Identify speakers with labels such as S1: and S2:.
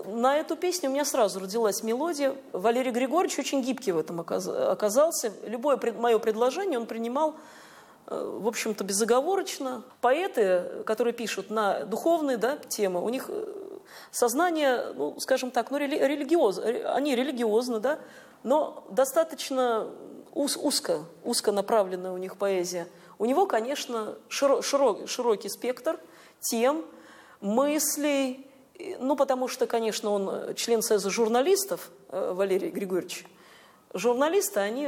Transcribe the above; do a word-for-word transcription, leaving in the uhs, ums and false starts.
S1: На эту песню у меня сразу родилась мелодия. Валерий Григорьевич очень гибкий в этом оказался. Любое мое предложение он принимал, в общем-то, безоговорочно. Поэты, которые пишут на духовные, да, темы, у них сознание, ну, скажем так, ну, рели религиозно, они религиозны, да, но достаточно уз узко, узко направленная у них поэзия. У него, конечно, широ широкий, широкий спектр тем, мыслей, ну, потому что, конечно, он член Союза журналистов, Валерий Григорьевич. Журналисты, они